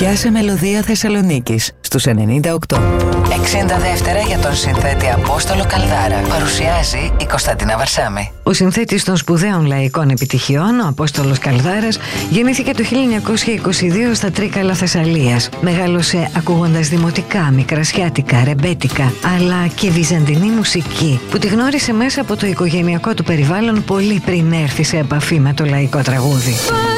Πιάσε μελωδία Θεσσαλονίκης στους 98. 62 για τον συνθέτη Απόστολο Καλδάρα. Παρουσιάζει η Κωνσταντίνα Βαρσάμη. Ο συνθέτης των σπουδαίων λαϊκών επιτυχιών, ο Απόστολος Καλδάρας, γεννήθηκε το 1922 στα Τρίκαλα Θεσσαλίας. Μεγάλωσε ακούγοντας δημοτικά, μικρασιάτικα, ρεμπέτικα, αλλά και βυζαντινή μουσική, που τη γνώρισε μέσα από το οικογενειακό του περιβάλλον πολύ πριν έρθει σε επαφή με το λαϊκό τραγούδι.